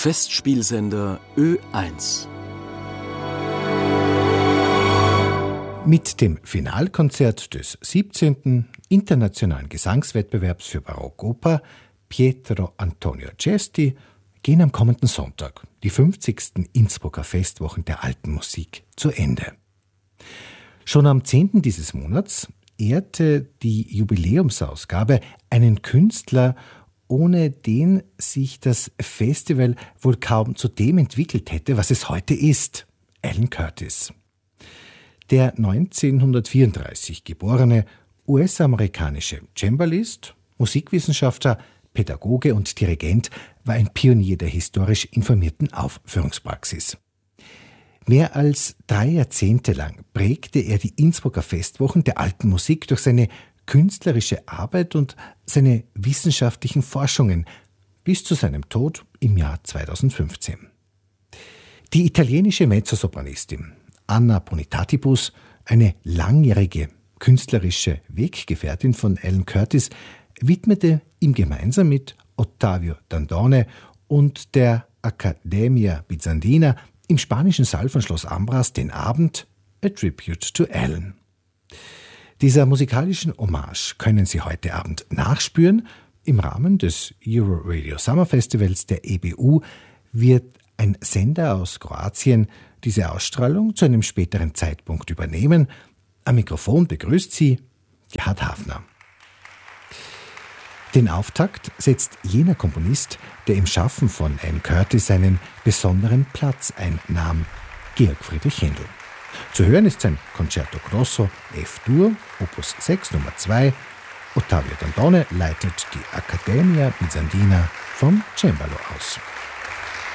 Festspielsender Ö1. Mit dem Finalkonzert des 17. Internationalen Gesangswettbewerbs für Barockoper Pietro Antonio Cesti gehen am kommenden Sonntag die 50. Innsbrucker Festwochen der Alten Musik zu Ende. Schon am 10. dieses Monats ehrte die Jubiläumsausgabe einen Künstler, ohne den sich das Festival wohl kaum zu dem entwickelt hätte, was es heute ist: Alan Curtis. Der 1934 geborene US-amerikanische Cembalist, Musikwissenschaftler, Pädagoge und Dirigent war ein Pionier der historisch informierten Aufführungspraxis. Mehr als 3 Jahrzehnte lang prägte er die Innsbrucker Festwochen der Alten Musik durch seine künstlerische Arbeit und seine wissenschaftlichen Forschungen bis zu seinem Tod im Jahr 2015. Die italienische Mezzosopranistin Anna Bonitatibus, eine langjährige künstlerische Weggefährtin von Alan Curtis, widmete ihm gemeinsam mit Ottavio Dandone und der Accademia Bizantina im spanischen Saal von Schloss Ambras den Abend A Tribute to Alan. Dieser musikalischen Hommage können Sie heute Abend nachspüren. Im Rahmen des Euro Radio Summer Festivals der EBU wird ein Sender aus Kroatien diese Ausstrahlung zu einem späteren Zeitpunkt übernehmen. Am Mikrofon begrüßt Sie Gerhard Hafner. Den Auftakt setzt jener Komponist, der im Schaffen von Alan Curtis einen besonderen Platz einnahm: Georg Friedrich Händel. Zu hören ist sein Concerto Grosso F-Dur, Opus 6 Nummer 2. Ottavio Dandone leitet die Accademia Bizantina vom Cembalo aus.